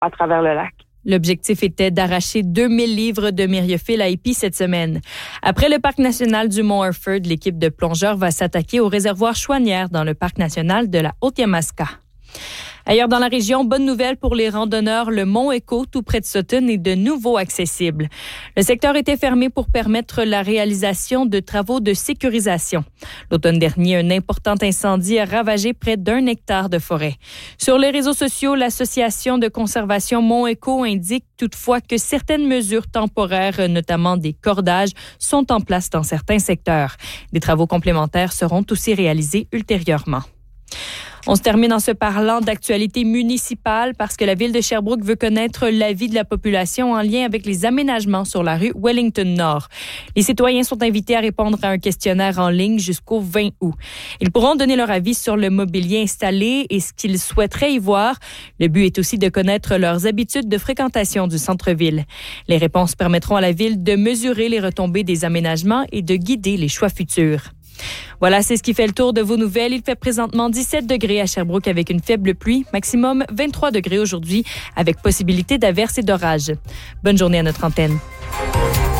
à travers le lac. L'objectif était d'arracher 2000 livres de myriophylle à épi cette semaine. Après le parc national du Mont-Orford, l'équipe de plongeurs va s'attaquer au réservoir Chouanière dans le parc national de la Haute-Yamaska. Ailleurs dans la région, bonne nouvelle pour les randonneurs, le Mont Echo, tout près de Sutton, est de nouveau accessible. Le secteur était fermé pour permettre la réalisation de travaux de sécurisation. L'automne dernier, un important incendie a ravagé près d'1 hectare de forêt. Sur les réseaux sociaux, l'association de conservation Mont Echo indique toutefois que certaines mesures temporaires, notamment des cordages, sont en place dans certains secteurs. Des travaux complémentaires seront aussi réalisés ultérieurement. On se termine en se parlant d'actualité municipale parce que la ville de Sherbrooke veut connaître l'avis de la population en lien avec les aménagements sur la rue Wellington Nord. Les citoyens sont invités à répondre à un questionnaire en ligne jusqu'au 20 août. Ils pourront donner leur avis sur le mobilier installé et ce qu'ils souhaiteraient y voir. Le but est aussi de connaître leurs habitudes de fréquentation du centre-ville. Les réponses permettront à la ville de mesurer les retombées des aménagements et de guider les choix futurs. Voilà, c'est ce qui fait le tour de vos nouvelles. Il fait présentement 17 degrés à Sherbrooke avec une faible pluie, maximum 23 degrés aujourd'hui avec possibilité d'averses et d'orages. Bonne journée à notre antenne.